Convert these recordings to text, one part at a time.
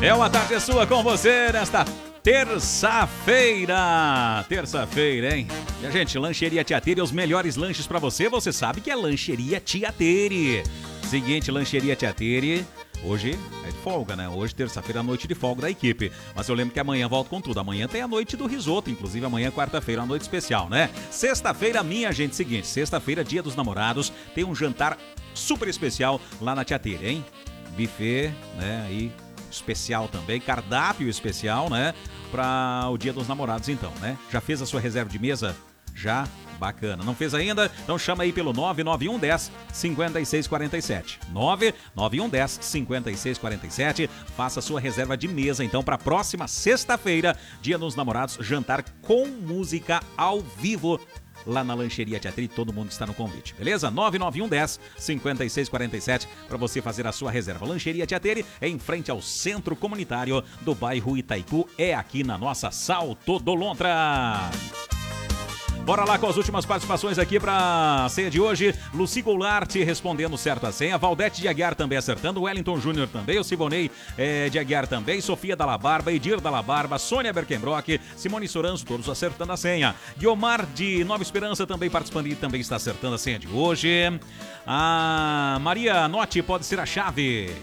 É uma tarde sua com você nesta terça-feira. Terça-feira, hein? E a gente, Lancheria Tiateri, os melhores lanches pra você. Você sabe que é Lancheria Tiateri. Seguinte, Lancheria Tiateri. Hoje é de folga, né? Hoje, terça-feira, a noite de folga da equipe. Mas eu lembro que amanhã volto com tudo. Amanhã tem a noite do risoto. Inclusive, amanhã, quarta-feira, uma noite especial, né? Sexta-feira, minha gente, seguinte. Sexta-feira, dia dos namorados. Tem um jantar super especial lá na Tiateri, hein? Buffet, né? Aí, especial também. Cardápio especial, né? Para o dia dos namorados, então, né? Já fez a sua reserva de mesa? Já? Bacana. Não fez ainda? Então chama aí pelo 99110 5647. 99110 5647. Faça a sua reserva de mesa, então, para a próxima sexta-feira, dia dos namorados, jantar com música ao vivo lá na Lancheria Tiateri, todo mundo está no convite, beleza? 99110 5647 para você fazer a sua reserva. Lancheria Tiateri é em frente ao Centro Comunitário do bairro Itaipu, é aqui na nossa Salto do Lontra. Bora lá com as últimas participações aqui para a ceia de hoje. Luci Goulart respondendo certo a senha. Valdete de Aguiar também acertando. Wellington Júnior também. O Siboney de Aguiar também. Sofia Dalla Barba. Edir Dalla Barba. Sônia Berkenbrock. Simone Soranzo, todos acertando a senha. Guiomar de Nova Esperança também participando e também está acertando a senha de hoje. A Maria Notti pode ser a chave.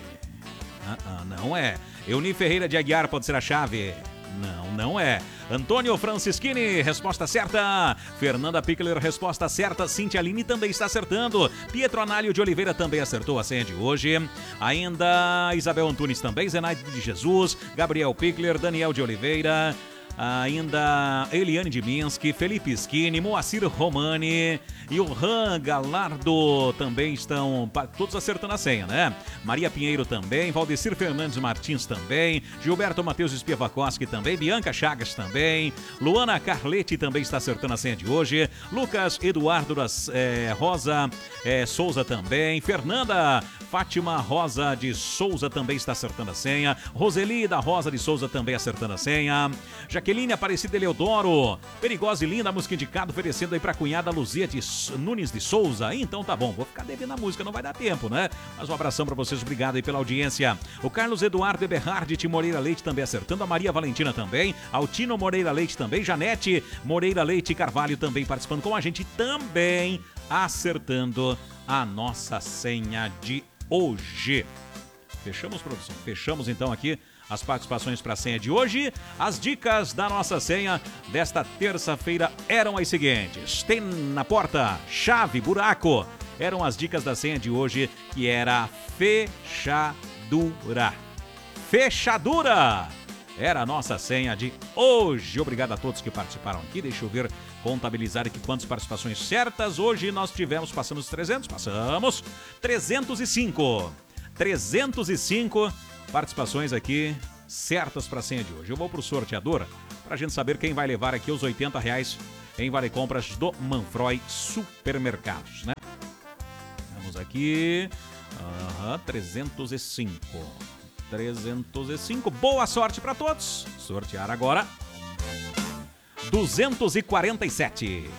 Não é. Euni Ferreira de Aguiar pode ser a chave. Não é. Antônio Francischini, resposta certa. Fernanda Pickler, resposta certa. Cintia Aline também está acertando. Pietro Análio de Oliveira também acertou a senha de hoje. Ainda Isabel Antunes também. Zenaide de Jesus, Gabriel Pickler, Daniel de Oliveira. Ainda Eliane de Minski, Felipe Schini, Moacir Romani e o Han Galardo também estão todos acertando a senha, né? Maria Pinheiro também, Valdecir Fernandes Martins também, Gilberto Matheus Spiavakoski também, Bianca Chagas também, Luana Carletti também está acertando a senha de hoje, Lucas Eduardo Rosa Souza também, Fernanda Fátima Rosa de Souza também está acertando a senha, Roseli da Rosa de Souza também acertando a senha, Jaqueline Aparecida Eleodoro, Perigosa e Linda, música indicada, oferecendo aí pra cunhada Luzia de Nunes de Souza. Então tá bom, vou ficar devendo a música, não vai dar tempo, né? Mas um abração pra vocês, obrigado aí pela audiência. O Carlos Eduardo Eberhard de Moreira Leite também acertando, a Maria Valentina também, Altino Moreira Leite também, Janete Moreira Leite Carvalho também participando com a gente, também acertando a nossa senha de hoje. Fechamos, produção? Fechamos então aqui as participações para a senha de hoje. As dicas da nossa senha desta terça-feira eram as seguintes. Tem na porta, chave, buraco. Eram as dicas da senha de hoje, que era fechadura. Fechadura! Era a nossa senha de hoje. Obrigado a todos que participaram aqui. Deixa eu ver, contabilizar aqui quantas participações certas. Hoje nós tivemos, passamos os 300, passamos 305. 305 participações aqui certas para a senha de hoje. Eu vou pro sorteador para a gente saber quem vai levar aqui os R$80 em Vale Compras do Manfroy Supermercados, né? Vamos aqui. 305. 305. Boa sorte para todos. Sortear agora. 247.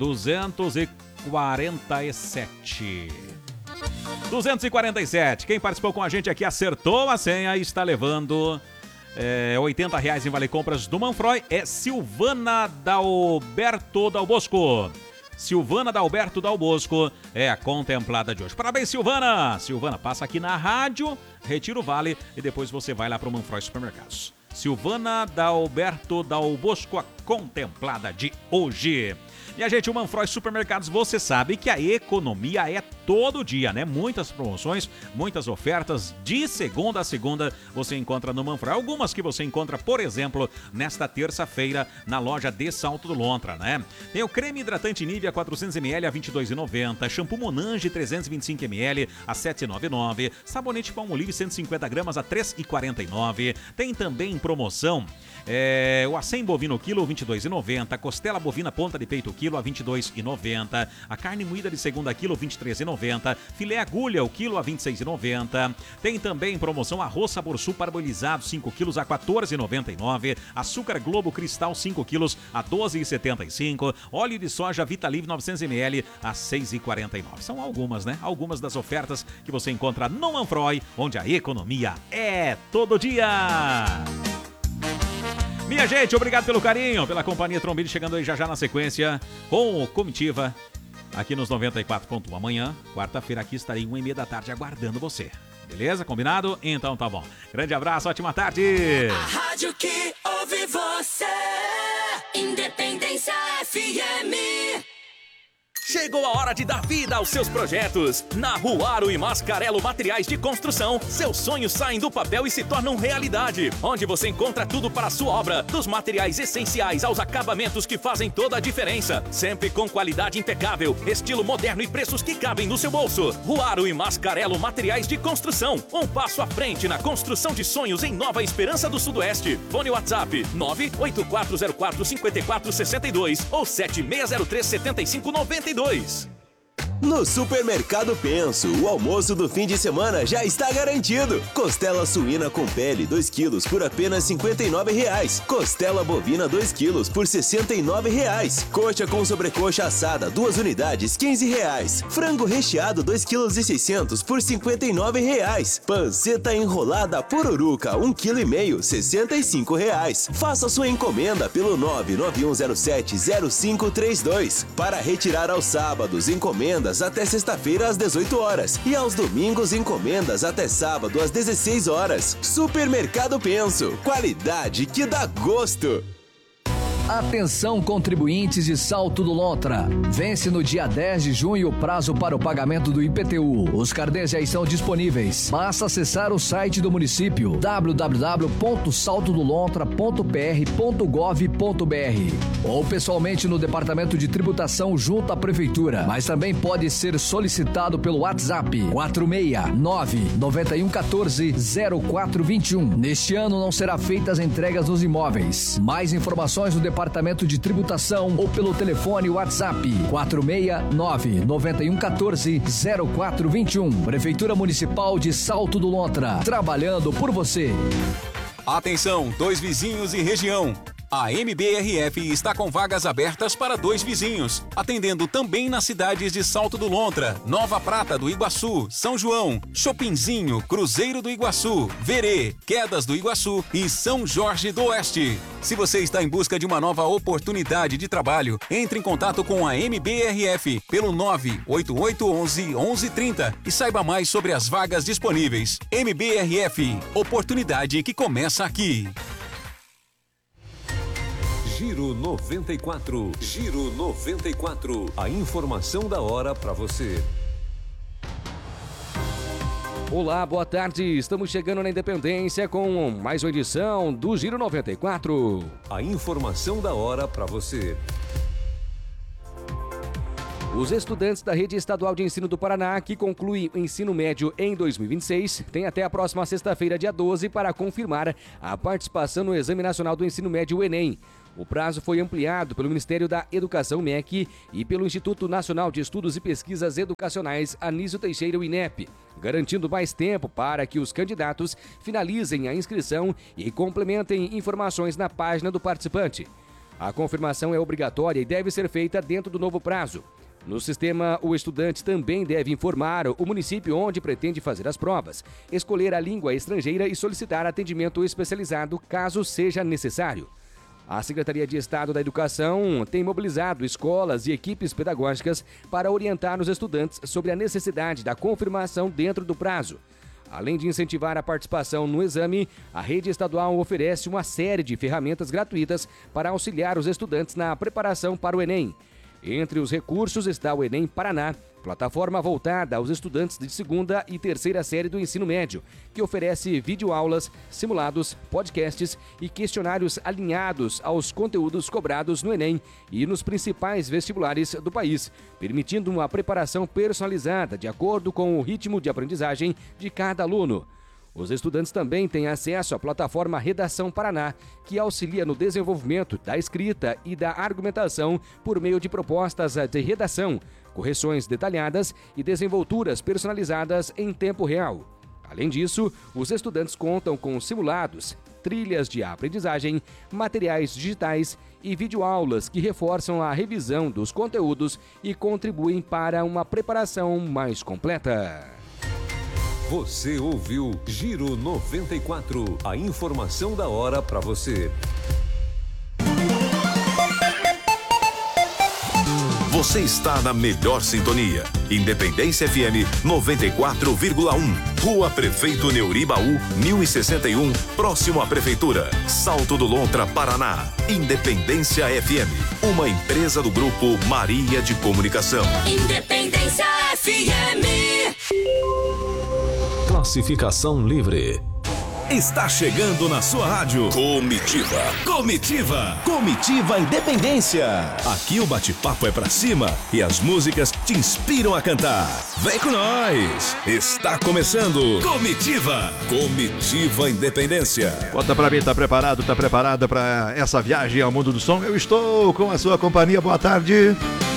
247. Quem participou com a gente aqui acertou a senha e está levando R$80 em Vale Compras do Manfroy. É Silvana Dalberto Dal Bosco. Silvana Dalberto Dal Bosco é a contemplada de hoje. Parabéns, Silvana! Silvana, passa aqui na rádio, retira o vale e depois você vai lá para o Manfroy Supermercados. Silvana Dalberto Dal Bosco, a contemplada de hoje. E a gente, o Manfroy Supermercados, você sabe que a economia é todo dia, né? Muitas promoções, muitas ofertas, de segunda a segunda você encontra no Manfroy. Algumas que você encontra, por exemplo, nesta terça-feira na loja de Salto do Lontra, né? Tem o creme hidratante Nivea 400ml a R$ 22,90, shampoo Monange 325ml a R$ 7,99, sabonete Palmolive 150 gramas a R$ 3,49. Tem também em promoção o acém bovino quilo R$ 22,90, costela bovina ponta de peito quilo a R$ 22,90. A carne moída de segunda quilo, R$ 23,90. Filé agulha, o quilo a R$ 26,90. Tem também em promoção arroz Sabor Sul parbolizado, 5 quilos a R$ 14,99. Açúcar Globo Cristal, 5 quilos a R$ 12,75. Óleo de soja Vitalive 900 ml a R$ 6,49. São algumas, né? Algumas das ofertas que você encontra no Manfroy, onde a economia é todo dia. Minha gente, obrigado pelo carinho, pela companhia. Trombini chegando aí já na sequência com o Comitiva aqui nos 94.1. Amanhã, quarta-feira, aqui estarei 1h30 da tarde aguardando você. Beleza? Combinado? Então tá bom. Grande abraço, ótima tarde. A rádio que ouve você, Independência FM. Chegou a hora de dar vida aos seus projetos. Na Ruaro e Mascarello Materiais de Construção, seus sonhos saem do papel e se tornam realidade. Onde você encontra tudo para a sua obra, dos materiais essenciais aos acabamentos que fazem toda a diferença. Sempre com qualidade impecável, estilo moderno e preços que cabem no seu bolso. Ruaro e Mascarello Materiais de Construção. Um passo à frente na construção de sonhos em Nova Esperança do Sudoeste. Fone WhatsApp 98404-5462 ou 7603-7592. No Supermercado Penso, o almoço do fim de semana já está garantido. Costela suína com pele 2 quilos por apenas R$ 59,00. Costela bovina 2 quilos por R$ 69,00. Coxa com sobrecoxa assada 2 unidades R$ 15,00. Frango recheado 2,6 kg por R$ 59,00. Panceta enrolada pururuca 1,5 kg R$ 65,00. Faça sua encomenda pelo 991070532. Para retirar aos sábados, encomendas até sexta-feira às 18 horas e aos domingos encomendas até sábado às 16 horas. Supermercado Penso, qualidade que dá gosto. Atenção, contribuintes de Salto do Lontra. Vence no dia 10 de junho o prazo para o pagamento do IPTU. Os carnês já estão disponíveis. Basta acessar o site do município www.saltodolontra.pr.gov.br ou pessoalmente no Departamento de Tributação junto à Prefeitura. Mas também pode ser solicitado pelo WhatsApp 469-9114-0421. Neste ano não será feitas entregas nos imóveis. Mais informações no Departamento de Tributação ou pelo telefone WhatsApp 469-9114-0421. Prefeitura Municipal de Salto do Lontra, trabalhando por você. Atenção, 2 vizinhos e região. A MBRF está com vagas abertas para 2 vizinhos, atendendo também nas cidades de Salto do Lontra, Nova Prata do Iguaçu, São João, Chopinzinho, Cruzeiro do Iguaçu, Verê, Quedas do Iguaçu e São Jorge do Oeste. Se você está em busca de uma nova oportunidade de trabalho, entre em contato com a MBRF pelo 98811-1130 e saiba mais sobre as vagas disponíveis. MBRF, oportunidade que começa aqui. Giro 94. Giro 94. A informação da hora para você. Olá, boa tarde. Estamos chegando na Independência com mais uma edição do Giro 94. A informação da hora para você. Os estudantes da Rede Estadual de Ensino do Paraná, que concluem o ensino médio em 2026, têm até a próxima sexta-feira, dia 12, para confirmar a participação no Exame Nacional do Ensino Médio, o Enem. O prazo foi ampliado pelo Ministério da Educação, MEC, e pelo Instituto Nacional de Estudos e Pesquisas Educacionais, Anísio Teixeira, o INEP, garantindo mais tempo para que os candidatos finalizem a inscrição e complementem informações na página do participante. A confirmação é obrigatória e deve ser feita dentro do novo prazo. No sistema, o estudante também deve informar o município onde pretende fazer as provas, escolher a língua estrangeira e solicitar atendimento especializado caso seja necessário. A Secretaria de Estado da Educação tem mobilizado escolas e equipes pedagógicas para orientar os estudantes sobre a necessidade da confirmação dentro do prazo. Além de incentivar a participação no exame, a rede estadual oferece uma série de ferramentas gratuitas para auxiliar os estudantes na preparação para o Enem. Entre os recursos está o Enem Paraná, plataforma voltada aos estudantes de segunda e terceira série do ensino médio, que oferece videoaulas, simulados, podcasts e questionários alinhados aos conteúdos cobrados no Enem e nos principais vestibulares do país, permitindo uma preparação personalizada de acordo com o ritmo de aprendizagem de cada aluno. Os estudantes também têm acesso à plataforma Redação Paraná, que auxilia no desenvolvimento da escrita e da argumentação por meio de propostas de redação, correções detalhadas e desenvolturas personalizadas em tempo real. Além disso, os estudantes contam com simulados, trilhas de aprendizagem, materiais digitais e videoaulas que reforçam a revisão dos conteúdos e contribuem para uma preparação mais completa. Você ouviu Giro 94, a informação da hora para você. Você está na melhor sintonia. Independência FM 94,1. Rua Prefeito Neuribaú, 1061, próximo à Prefeitura. Salto do Lontra, Paraná. Independência FM, uma empresa do Grupo Maria de Comunicação. Independência FM. Classificação livre. Está chegando na sua rádio Comitiva. Comitiva. Comitiva Independência. Aqui o bate-papo é pra cima e as músicas te inspiram a cantar. Vem com nós. Está começando Comitiva. Comitiva Independência. Conta pra mim, tá preparado, tá preparada pra essa viagem ao mundo do som? Eu estou com a sua companhia. Boa tarde.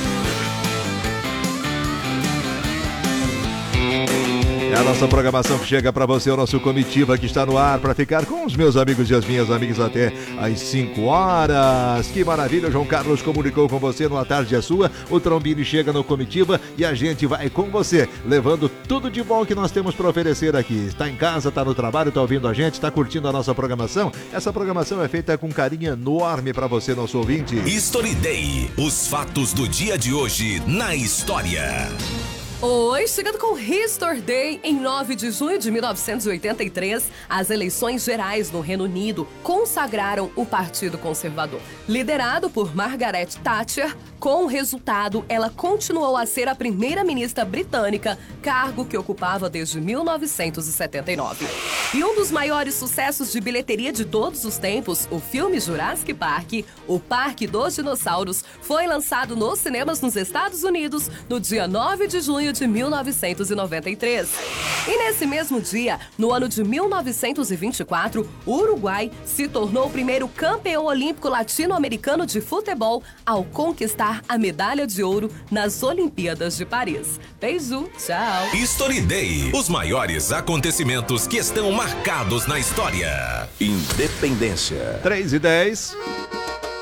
É a nossa programação que chega para você, o nosso Comitiva que está no ar para ficar com os meus amigos e as minhas amigas até às 5 horas. Que maravilha, o João Carlos comunicou com você no A Tarde é Sua. O Trombini chega no Comitiva e a gente vai com você, levando tudo de bom que nós temos para oferecer aqui. Está em casa, está no trabalho, está ouvindo a gente, está curtindo a nossa programação? Essa programação é feita com carinho enorme para você, nosso ouvinte. History Day, os fatos do dia de hoje na história. Oi, chegando com History Day, em 9 de junho de 1983, as eleições gerais no Reino Unido consagraram o Partido Conservador. Liderado por Margaret Thatcher, com o resultado, ela continuou a ser a primeira-ministra britânica, cargo que ocupava desde 1979. E um dos maiores sucessos de bilheteria de todos os tempos, o filme Jurassic Park, o Parque dos Dinossauros, foi lançado nos cinemas nos Estados Unidos no dia 9 de junho de 1993. E nesse mesmo dia, no ano de 1924, o Uruguai se tornou o primeiro campeão olímpico latino-americano de futebol ao conquistar a medalha de ouro nas Olimpíadas de Paris. Beijo, tchau! History Day, os maiores acontecimentos que estão marcados na história. Independência. 3:10.